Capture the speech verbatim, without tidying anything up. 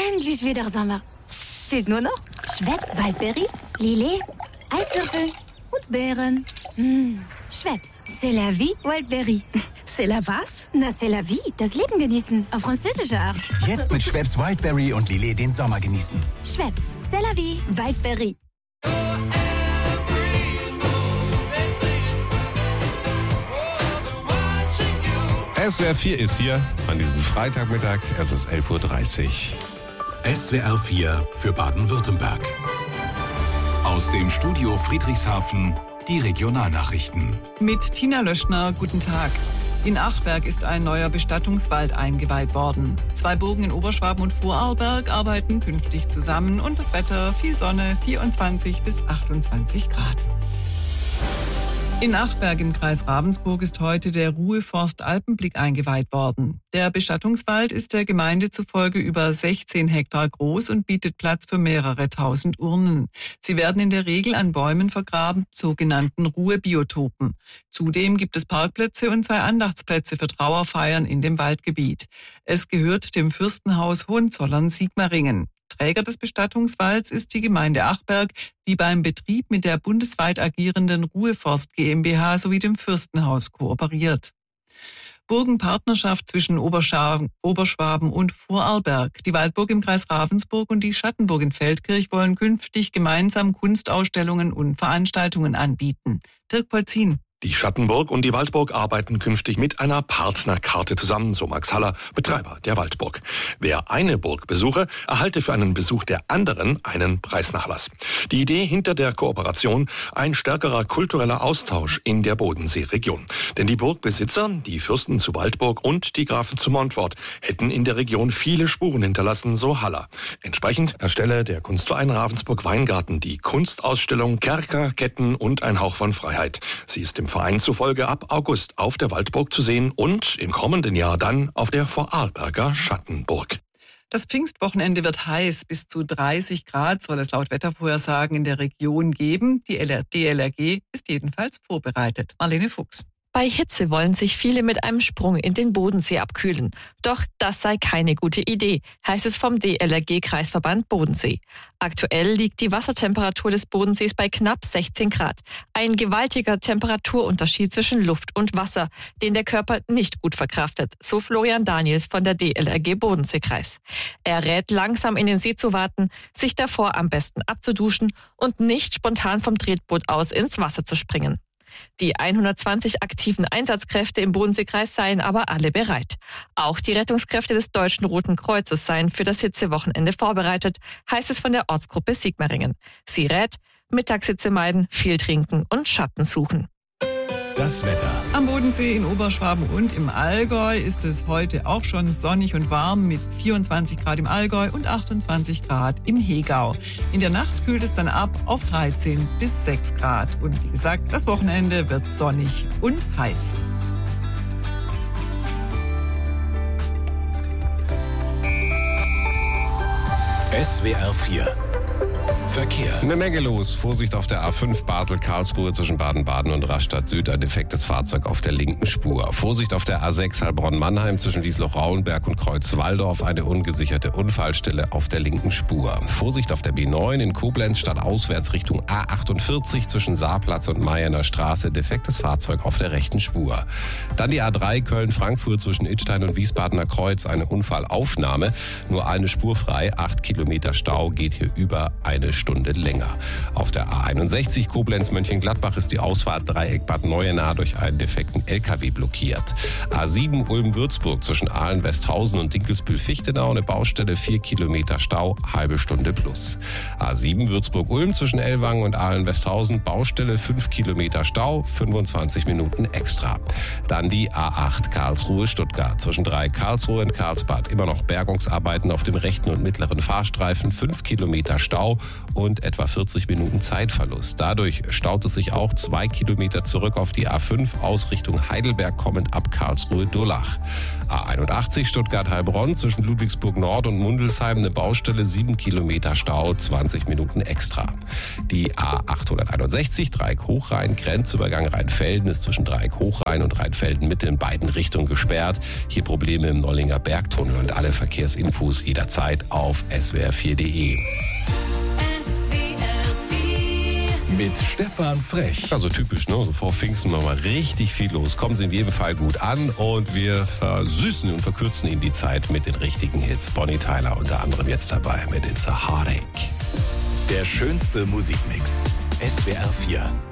Endlich wieder Sommer. Fehlt nur noch Schweppes Waldberry, Lillet, Eiswürfel und Beeren. Mmh. Schweppes, c'est la vie, Waldberry. C'est la was? Na, c'est la vie, das Leben genießen. Auf französische Art. Jetzt mit Schweppes Wildberry und Lillet den Sommer genießen. Schweppes, c'est la vie, Waldberry. S W R vier ist hier an diesem Freitagmittag. Es ist elf Uhr dreißig. S W R vier für Baden-Württemberg. Aus dem Studio Friedrichshafen die Regionalnachrichten. Mit Tina Löschner, guten Tag. In Achberg ist ein neuer Bestattungswald eingeweiht worden. Zwei Burgen in Oberschwaben und Vorarlberg arbeiten künftig zusammen und das Wetter viel Sonne, vierundzwanzig bis achtundzwanzig Grad. In Achberg im Kreis Ravensburg ist heute der Ruheforst Alpenblick eingeweiht worden. Der Bestattungswald ist der Gemeinde zufolge über sechzehn Hektar groß und bietet Platz für mehrere tausend Urnen. Sie werden in der Regel an Bäumen vergraben, sogenannten Ruhebiotopen. Zudem gibt es Parkplätze und zwei Andachtsplätze für Trauerfeiern in dem Waldgebiet. Es gehört dem Fürstenhaus Hohenzollern-Sigmaringen. Träger des Bestattungswalds ist die Gemeinde Achberg, die beim Betrieb mit der bundesweit agierenden Ruheforst GmbH sowie dem Fürstenhaus kooperiert. Burgenpartnerschaft zwischen Oberschwaben, Oberschwaben und Vorarlberg. Die Waldburg im Kreis Ravensburg und die Schattenburg in Feldkirch wollen künftig gemeinsam Kunstausstellungen und Veranstaltungen anbieten. Dirk Polzin. Die Schattenburg und die Waldburg arbeiten künftig mit einer Partnerkarte zusammen, so Max Haller, Betreiber der Waldburg. Wer eine Burg besuche, erhalte für einen Besuch der anderen einen Preisnachlass. Die Idee hinter der Kooperation: ein stärkerer kultureller Austausch in der Bodenseeregion. Denn die Burgbesitzer, die Fürsten zu Waldburg und die Grafen zu Montfort, hätten in der Region viele Spuren hinterlassen, so Haller. Entsprechend erstelle der Kunstverein Ravensburg Weingarten die Kunstausstellung Kerker, Ketten und ein Hauch von Freiheit. Sie ist im Verein zufolge ab August auf der Waldburg zu sehen und im kommenden Jahr dann auf der Vorarlberger Schattenburg. Das Pfingstwochenende wird heiß. Bis zu dreißig Grad soll es laut Wettervorhersagen in der Region geben. Die D L R G ist jedenfalls vorbereitet. Marlene Fuchs. Bei Hitze wollen sich viele mit einem Sprung in den Bodensee abkühlen. Doch das sei keine gute Idee, heißt es vom D L R G-Kreisverband Bodensee. Aktuell liegt die Wassertemperatur des Bodensees bei knapp sechzehn Grad. Ein gewaltiger Temperaturunterschied zwischen Luft und Wasser, den der Körper nicht gut verkraftet, so Florian Daniels von der D L R G Bodenseekreis. Er rät, langsam in den See zu warten, sich davor am besten abzuduschen und nicht spontan vom Tretboot aus ins Wasser zu springen. Die hundertzwanzig aktiven Einsatzkräfte im Bodenseekreis seien aber alle bereit. Auch die Rettungskräfte des Deutschen Roten Kreuzes seien für das Hitzewochenende vorbereitet, heißt es von der Ortsgruppe Sigmaringen. Sie rät: Mittagshitze meiden, viel trinken und Schatten suchen. Das Wetter. Am Bodensee in Oberschwaben und im Allgäu ist es heute auch schon sonnig und warm mit vierundzwanzig Grad im Allgäu und achtundzwanzig Grad im Hegau. In der Nacht kühlt es dann ab auf dreizehn bis sechs Grad. Und wie gesagt, das Wochenende wird sonnig und heiß. S W R vier Verkehr. Eine Menge los. Vorsicht auf der A fünf Basel-Karlsruhe zwischen Baden-Baden und Rastatt Süd. Ein defektes Fahrzeug auf der linken Spur. Vorsicht auf der A sechs Heilbronn-Mannheim zwischen Wiesloch-Raulenberg und Kreuz-Walldorf. Eine ungesicherte Unfallstelle auf der linken Spur. Vorsicht auf der B neun in Koblenz statt auswärts Richtung A achtundvierzig zwischen Saarplatz und Mayener Straße. Defektes Fahrzeug auf der rechten Spur. Dann die A drei Köln-Frankfurt zwischen Idstein und Wiesbadener Kreuz. Eine Unfallaufnahme. Nur eine Spur frei. Acht Kilometer Stau, geht hier über eine Stunde länger. Auf der A einundsechzig Koblenz-Mönchengladbach ist die Ausfahrt Dreieck Bad Neuenahr durch einen defekten L K W blockiert. A sieben Ulm-Würzburg zwischen Aalen-Westhausen und Dinkelsbühl-Fichtenau eine Baustelle, vier Kilometer Stau, halbe Stunde plus. A sieben Würzburg-Ulm zwischen Ellwangen und Aalen-Westhausen, Baustelle, fünf Kilometer Stau, fünfundzwanzig Minuten extra. Dann die A acht Karlsruhe-Stuttgart zwischen drei Karlsruhe und Karlsbad. Immer noch Bergungsarbeiten auf dem rechten und mittleren Fahrstreifen, fünf Kilometer Stau und etwa vierzig Minuten Zeitverlust. Dadurch staut es sich auch zwei Kilometer zurück auf die A fünf aus Richtung Heidelberg kommend ab Karlsruhe-Durlach. A einundachtzig Stuttgart-Heilbronn zwischen Ludwigsburg Nord und Mundelsheim eine Baustelle, sieben Kilometer Stau, zwanzig Minuten extra. Die A achthunderteinundsechzig Dreieck-Hochrhein, Grenzübergang Rheinfelden ist zwischen Dreieck-Hochrhein und Rheinfelden-Mitte in beiden Richtungen gesperrt. Hier Probleme im Nollinger Bergtunnel und alle Verkehrsinfos jederzeit auf s w r vier punkt d e. Mit Stefan Frech. Also typisch, ne? So vor Pfingsten mal richtig viel los. Kommen Sie in jedem Fall gut an und wir versüßen und verkürzen Ihnen die Zeit mit den richtigen Hits. Bonnie Tyler unter anderem jetzt dabei mit It's a Heartache. Der schönste Musikmix. S W R vier.